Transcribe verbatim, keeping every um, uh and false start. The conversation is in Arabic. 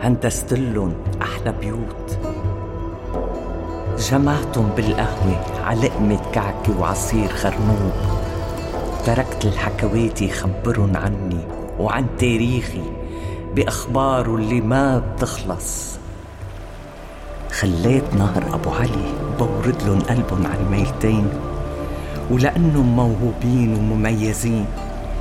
هندستلن أحلى بيوت، جمعتن بالقهوة علقمة كعكة وعصير خرنوب، تركت الحكوات يخبرن عني وعن تاريخي بأخباره اللي ما بتخلص. خليت نهر أبو علي بوردلن قلبن على الميتين، ولأنهم موهوبين ومميزين